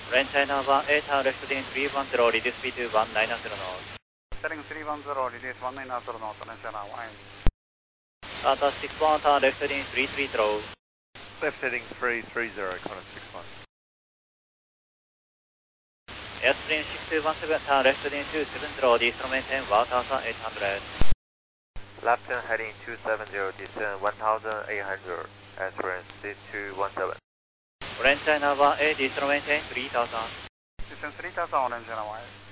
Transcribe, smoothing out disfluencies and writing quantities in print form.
Orange China 1A, turn left heading 310, reduce speed to 190 knots. Heading 310, reduce 190 knots, Orange China 1A. Qatar 61, turn left heading 330. Left heading 330, Qantas 61. Airstream 6217, turn left heading 270, descend maintain 1800. Left heading 270, descend 1800, Airstream 6217. Orange China 1A, descend maintain 3000. Descend 3000, Orange China 1A.